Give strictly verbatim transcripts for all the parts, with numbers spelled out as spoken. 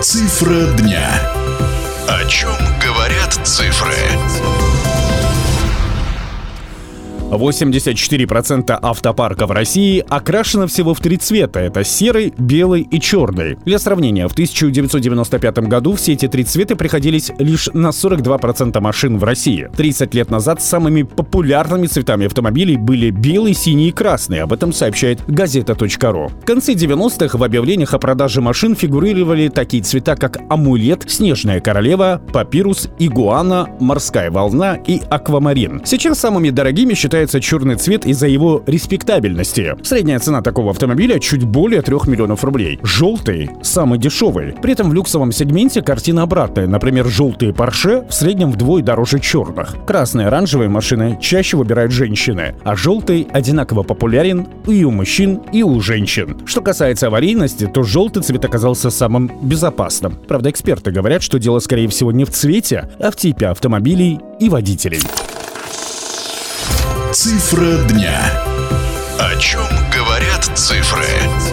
Цифра дня. О чем говорят цифры? восемьдесят четыре процента автопарка в России окрашено всего в три цвета. Это серый, белый и черный. Для сравнения, в тысяча девятьсот девяносто пятом году все эти три цвета приходились лишь на сорок два процента машин в России. тридцать лет назад самыми популярными цветами автомобилей были белый, синий и красный. Об этом сообщает газета точка ру. В конце девяностых в объявлениях о продаже машин фигурировали такие цвета, как амулет, снежная королева, папирус, игуана, морская волна и аквамарин. Сейчас самыми дорогими считаются черный цвет из-за его респектабельности. Средняя цена такого автомобиля чуть более трех миллионов рублей. Желтый – самый дешевый. При этом в люксовом сегменте картина обратная. Например, желтые Porsche в среднем вдвое дороже черных. Красные и оранжевые машины чаще выбирают женщины, а желтый одинаково популярен и у мужчин, и у женщин. Что касается аварийности, то желтый цвет оказался самым безопасным. Правда, эксперты говорят, что дело, скорее всего, не в цвете, а в типе автомобилей и водителей. Цифра дня. О чем говорят цифры?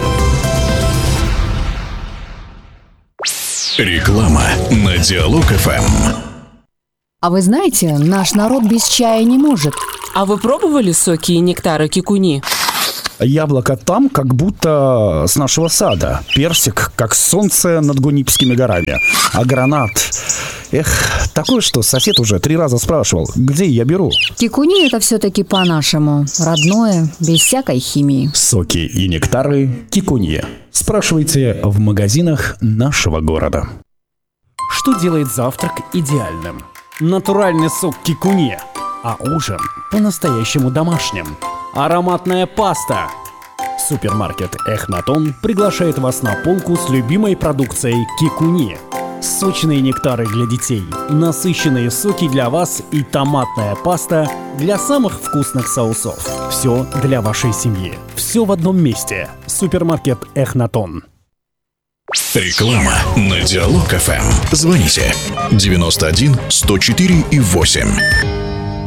Реклама на Диалог эф эм. А вы знаете, наш народ без чая не может. А вы пробовали соки и нектары кикуни? Яблоко там, как будто с нашего сада. Персик, как солнце над Гунипскими горами. А гранат... Эх, такое, что сосед уже три раза спрашивал, где я беру. Кикуни — это все-таки по-нашему. Родное, без всякой химии. Соки и нектары Кикунье. Спрашивайте в магазинах нашего города. Что делает завтрак идеальным? Натуральный сок Кикунье. А ужин по-настоящему домашним. Ароматная паста. Супермаркет Эхнатон приглашает вас на полку с любимой продукцией Кикунье. Сочные нектары для детей, насыщенные соки для вас и томатная паста для самых вкусных соусов. Все для вашей семьи. Все в одном месте. Супермаркет Эхнатон. Реклама на Диалог эф эм. Звоните девяносто один сто четыре и восемь.